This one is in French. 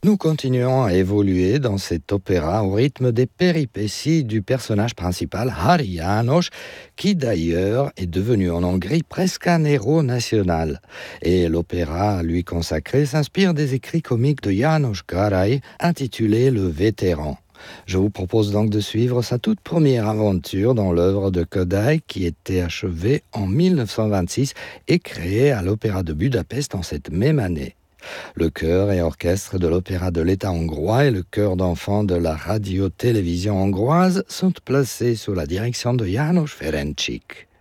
Nous continuons à évoluer dans cet opéra au rythme des péripéties du personnage principal, Hari János, qui d'ailleurs est devenu en Hongrie presque un héros national. Et l'opéra lui consacré s'inspire des écrits comiques de János Garai, intitulé Le Vétéran. Je vous propose donc de suivre sa toute première aventure dans l'œuvre de Kodály qui était achevée en 1926 et créée à l'Opéra de Budapest en cette même année. Le chœur et orchestre de l'Opéra de l'État hongrois et le chœur d'enfants de la radio-télévision hongroise sont placés sous la direction de János Ferencsik.